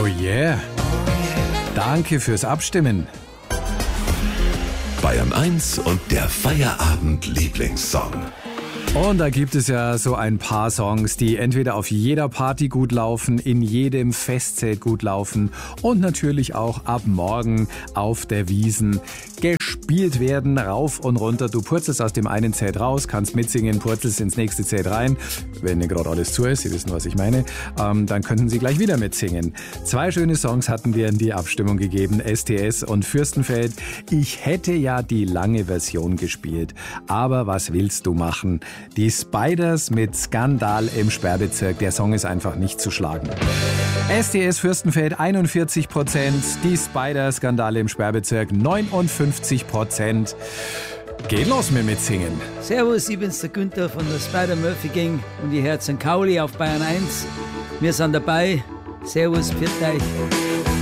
Oh yeah. Danke fürs Abstimmen. Bayern 1 und der Feierabend-Lieblingssong. Und da gibt es ja so ein paar Songs, die entweder auf jeder Party gut laufen, in jedem Festzelt gut laufen und natürlich auch ab morgen auf der Wiesn gespielt werden, rauf und runter. Du purzelst aus dem einen Zelt raus, kannst mitsingen, purzelst ins nächste Zelt rein. Wenn dir gerade alles zu ist, Sie wissen, was ich meine, dann könnten Sie gleich wieder mitsingen. 2 schöne Songs hatten wir in die Abstimmung gegeben, STS und Fürstenfeld. Ich hätte ja die lange Version gespielt, aber was willst du machen? Die Spiders mit Skandal im Sperrbezirk. Der Song ist einfach nicht zu schlagen. STS Fürstenfeld 41%, die Spiders Skandale im Sperrbezirk 59%. Geht los mit Mitsingen. Servus, ich bin's der Günther von der Spider-Murphy Gang und ihr hört St. Kauli auf Bayern 1. Wir sind dabei. Servus, pfiat euch.